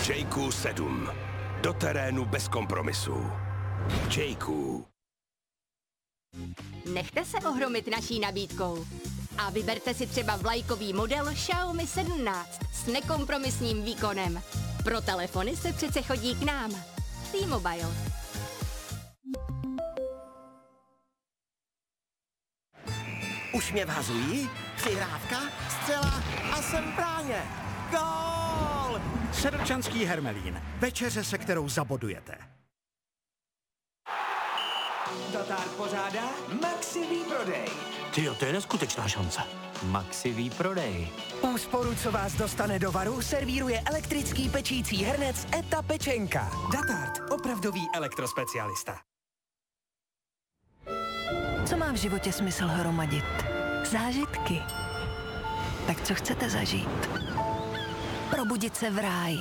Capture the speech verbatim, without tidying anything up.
J Q sedm. Do terénu bez kompromisů. J Q. Nechte se ohromit naší nabídkou. A vyberte si třeba vlajkový model Xiaomi sedmnáct s nekompromisním výkonem. Pro telefony se přece chodí k nám. T-Mobile. Už mě vhazují, přihrávka, střela a jsem v bráně. Gól! Sedlčanský Hermelín. Večeře, se kterou zabodujete. Dotár pořádá Maxi výprodej. Tyjo, to je neskutečná šance. Maxi výprodej. Úsporu, co vás dostane do varu, servíruje elektrický pečící hrnec Eta Pečenka. Datard, opravdový elektrospecialista. Co má v životě smysl hromadit? Zážitky. Tak co chcete zažít? Probudit se v ráji.